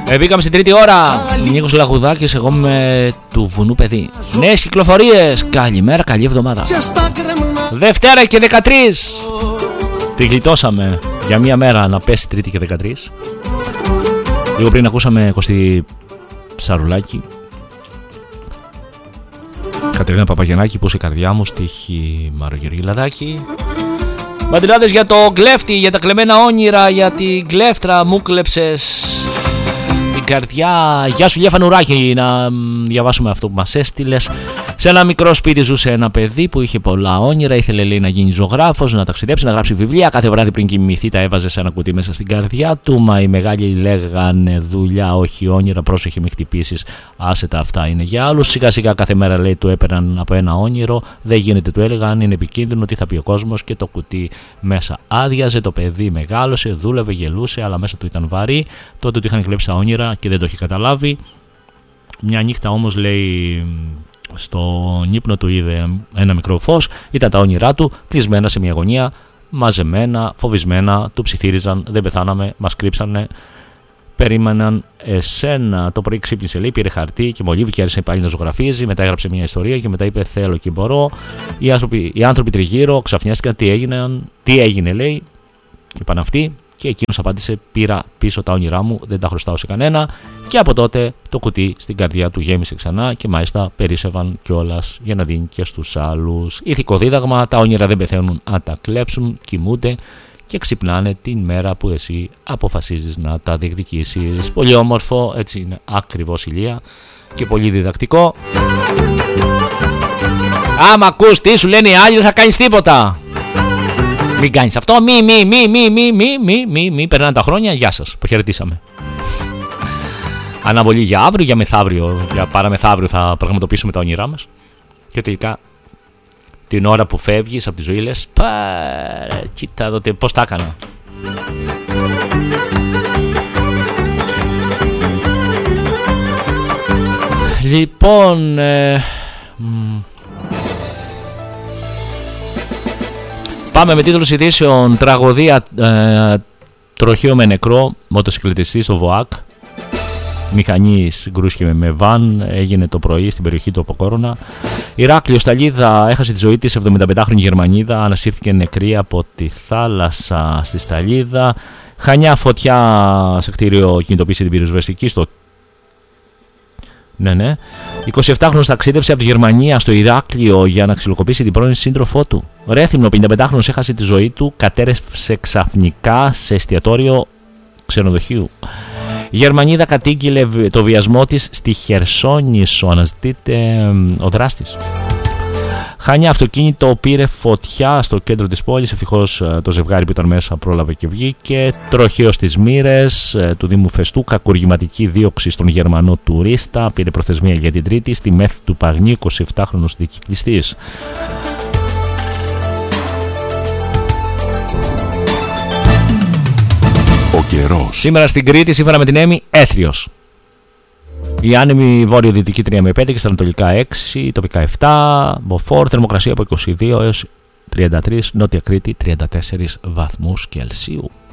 Μπήκαμε στην τρίτη ώρα. Νίκος Λαγουδάκης, εγώ με του βουνού παιδί. Νέες κυκλοφορίες. Καλημέρα, καλή εβδομάδα. Δευτέρα και 13. Τη γλιτώσαμε για μία μέρα να πέσει Τρίτη και 13. Λίγο πριν ακούσαμε Κωστή Ψαρουλάκη, Κατερίνα Παπαγεννάκη, που σε καρδιά μου, στίχη Μαρογεωργίου Λαδάκη. Μπαντιλάδες για το κλέφτη, για τα κλεμμένα όνειρα, για την κλέφτρα, μου κλέψες την καρδιά. Γεια σου Λιέφα Νουράκη, να διαβάσουμε αυτό που μας έστειλες. Σε ένα μικρό σπίτι ζούσε ένα παιδί που είχε πολλά όνειρα. Ήθελε, λέει, να γίνει ζωγράφος, να ταξιδέψει, να γράψει βιβλία. Κάθε βράδυ πριν κοιμηθεί τα έβαζε σε ένα κουτί μέσα στην καρδιά του. Μα οι μεγάλοι λέγανε δουλειά, όχι όνειρα. Πρόσεχε, μη χτυπήσεις. Άσε τα, αυτά είναι για άλλους. Σιγά σιγά κάθε μέρα, λέει, του έπαιρναν από ένα όνειρο. Δεν γίνεται, του έλεγαν, είναι επικίνδυνο, τι θα πει ο κόσμος. Και το κουτί μέσα άδειαζε. Το παιδί μεγάλωσε, δούλευε, γελούσε, αλλά μέσα του ήταν βαρύ. Τότε του είχαν κλέψει τα όνειρα και δεν το είχε καταλάβει. Μια νύχτα όμως, λέει, στον ύπνο του είδε ένα μικρό φως. Ήταν τα όνειρά του, κλεισμένα σε μια γωνία, μαζεμένα, φοβισμένα. Του ψιθύριζαν, δεν πεθάναμε, μας κρύψανε, περίμεναν εσένα. Το πρωί ξύπνησε, λέει, πήρε χαρτί και μολύβι και άρχισε πάλι να ζωγραφίζει. Μετά έγραψε μια ιστορία και μετά είπε, θέλω και μπορώ. Οι άνθρωποι τριγύρω ξαφνιάστηκαν, τι έγινε, λέει, είπαν αυτοί. Και εκείνος απάντησε, πήρα πίσω τα όνειρά μου, δεν τα χρωστάω σε κανένα. Και από τότε το κουτί στην καρδιά του γέμισε ξανά και μάλιστα περίσσευαν κιόλας για να δίνει και στους άλλους. Ηθικό δίδαγμα, τα όνειρα δεν πεθαίνουν αν τα κλέψουν, κοιμούνται και ξυπνάνε την μέρα που εσύ αποφασίζεις να τα διεκδικήσεις. Πολύ όμορφο, έτσι είναι ακριβώς, Ηλία, και πολύ διδακτικό. Άμα ακούς τι σου λένε οι άλλοι, δεν θα κάνεις τίποτα. Μην κάνεις αυτό, μη, περνάνε τα χρόνια, γεια σας, αποχαιρετήσαμε. Αναβολή για αύριο, για μεθαύριο, για παραμεθαύριο θα πραγματοποιήσουμε τα όνειρά μας. Και τελικά την ώρα που φεύγεις από τη ζωή λες, κοίτα δότε πώς τα έκανα. Λοιπόν, πάμε με τίτλους ειδήσεων. Τραγωδία, τροχαίο με νεκρό, μοτοσυκλετιστή στο ΒΟΑΚ. Μηχανή συγκρούστηκε με βαν, έγινε το πρωί στην περιοχή του Αποκόρονα. Ηράκλειο, Σταλίδα, έχασε τη ζωή της 75χρονη Γερμανίδα, ανασύρθηκε νεκρή από τη θάλασσα στη Σταλίδα. Χανιά, φωτιά σε κτίριο, κινητοποίησε την πυροσβεστική στο... Ναι. 27χρονος ταξίδεψε από τη Γερμανία στο Ηράκλειο για να ξυλοκοπήσει την πρώην σύντροφό του. Ρέθυμνο, 55χρονος έχασε τη ζωή του, κατέρευσε ξαφνικά σε εστιατόριο ξενοδοχείου. Η Γερμανίδα κατήγγειλε το βιασμό της στη Χερσόνησο, αναζητείται ο δράστης. Χανιά, αυτοκίνητο πήρε φωτιά στο κέντρο της πόλης. Ευτυχώς το ζευγάρι που ήταν μέσα πρόλαβε και βγήκε. Τροχαίο στις Μοίρες του Δήμου Φεστού. Κακουργηματική δίωξη στον Γερμανό τουρίστα. Πήρε προθεσμία για την Τρίτη. Στη Μέθη του Παγνή, 27χρονος δικυκλιστής. Σήμερα στην Κρήτη, σύμφωνα με την ΕΜΗ, έθριος. Η άνεμη βόρειο-δυτική 3 με 5 και στα ανατολικά 6, τοπικά 7, μποφόρ, θερμοκρασία από 22 έως 33, Νότια Κρήτη 34 βαθμούς Κελσίου.